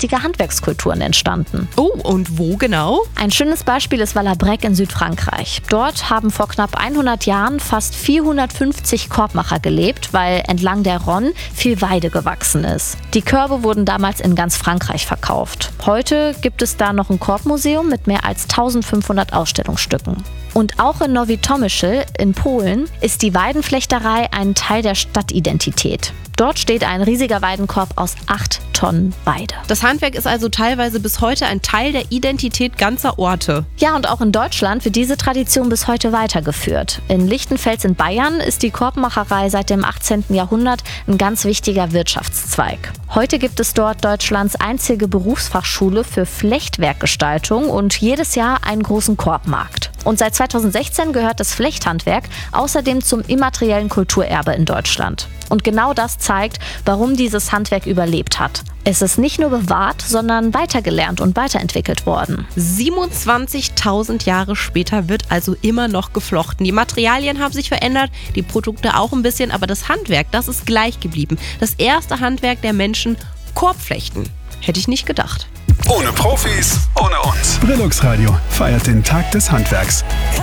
wichtige Handwerkskulturen entstanden. Oh, und wo genau? Ein schönes Beispiel ist Valabrecque in Südfrankreich. Dort haben vor knapp 100 Jahren fast 450 Korbmacher gelebt, weil entlang der Rhône viel Weide gewachsen ist. Die Körbe wurden damals in ganz Frankreich verkauft. Heute gibt es da noch ein Korbmuseum mit mehr als 1500 Ausstellungsstücken. Und auch in Nowy Tomyśl in Polen ist die Weidenflechterei ein Teil der Stadtidentität. Dort steht ein riesiger Weidenkorb aus 8 Tonnen Weide. Das Handwerk ist also teilweise bis heute ein Teil der Identität ganzer Orte. Ja, und auch in Deutschland wird diese Tradition bis heute weitergeführt. In Lichtenfels in Bayern ist die Korbmacherei seit dem 18. Jahrhundert ein ganz wichtiger Wirtschaftszweig. Heute gibt es dort Deutschlands einzige Berufsfachschule für Flechtwerkgestaltung und jedes Jahr einen großen Korbmarkt. Und seit 2016 gehört das Flechthandwerk außerdem zum immateriellen Kulturerbe in Deutschland. Und genau das zeigt, warum dieses Handwerk überlebt hat. Es ist nicht nur bewahrt, sondern weitergelernt und weiterentwickelt worden. 27.000 Jahre später wird also immer noch geflochten. Die Materialien haben sich verändert, die Produkte auch ein bisschen, aber das Handwerk, das ist gleich geblieben. Das erste Handwerk der Menschen, Korbflechten. Hätte ich nicht gedacht. Ohne Profis, ohne uns. Brillux Radio feiert den Tag des Handwerks.